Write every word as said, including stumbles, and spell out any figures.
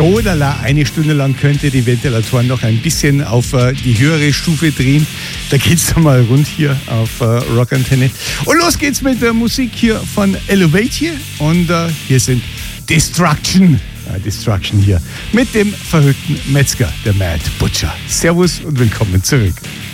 So lala, eine Stunde lang könnt ihr die Ventilatoren noch ein bisschen auf äh, die höhere Stufe drehen. Da geht's dann mal rund hier auf äh, Rockantenne. Und los geht's mit der Musik hier von Elevate hier. Und äh, hier sind Destruction. Äh, Destruction hier mit dem verrückten Metzger, der Mad Butcher. Servus und willkommen zurück.